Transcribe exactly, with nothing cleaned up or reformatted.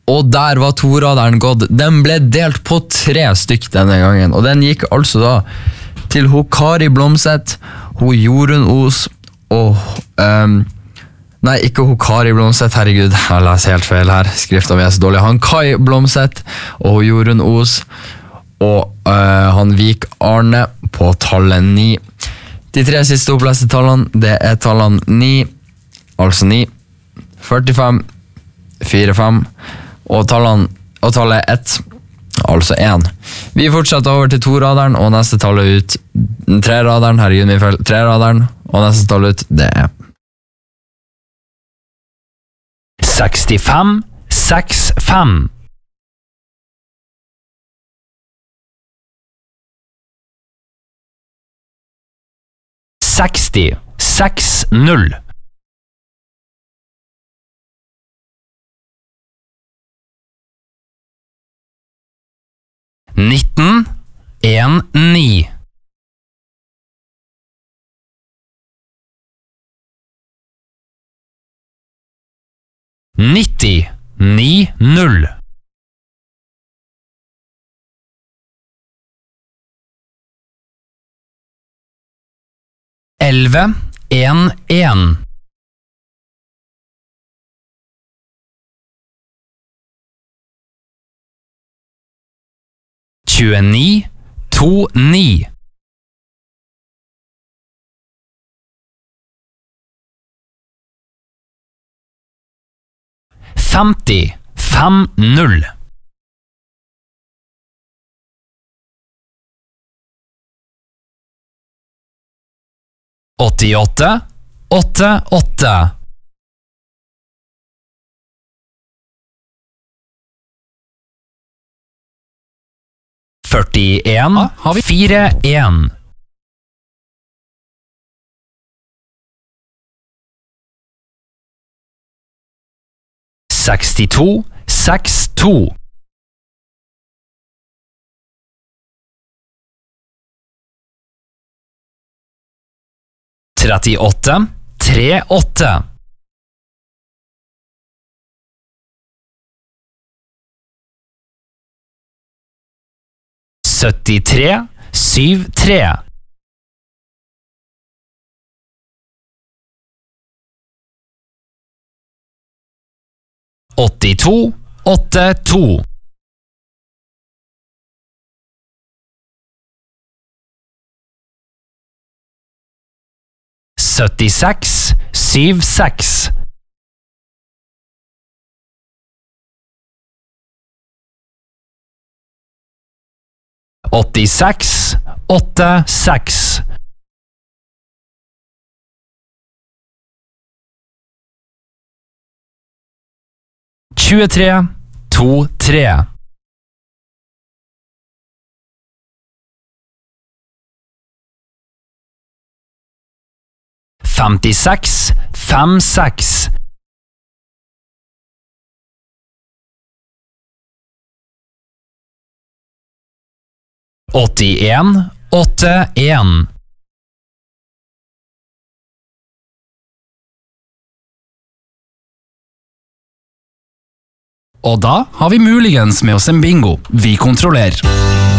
Og der var toraderen gått. Den ble delt på tre stykk denne gangen, og den gikk altså da til ho Kari Blomseth, ho Jorunn Os, og um, nei, ikke ho Kari Blomseth, herregud, jeg leser helt feil her, skriften min er så dårlig. Han Kai Blomseth og ho Jorunn Os, og uh, han Vik Arne på tallet ni. De tre siste oppleste tallene, det er tallene ni, altså ni, førtifem, fire-fem, og, tallene, og tallet ett, altså én. Vi fortsetter over til to-raderen, og neste tallet ut, tre-raderen, herregud min feil, tre-raderen, og neste tallet ut, det er sekstifem, seks, fem. seksti, seks, null. nitten, en, ni. nitti, ni, null. elleve, en, en. tjueni, to, ni. femti, fem, null. åttiåtte, åtte, åtte. førtien, har vi fire, en. sekstito, seks, to. trettiåtte, tre, åtte. syttitre, syv, tre. åttito, åtte, to. syttiseks, syv, seks. åttiseks, åtte, seks. tjuetre, to, tre. femtiseks, fem, seks. åttien, åtte, en. Og da har vi muligens med oss en bingo. Vi kontrollerer.